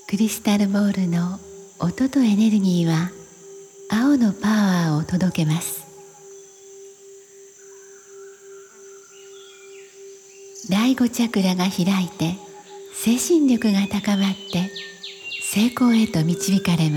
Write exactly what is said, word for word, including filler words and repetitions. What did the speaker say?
クリスタルボールの音とエネルギーは青のパワーを届けます。第五チャクラが開いて精神力が高まって成功へと導かれます。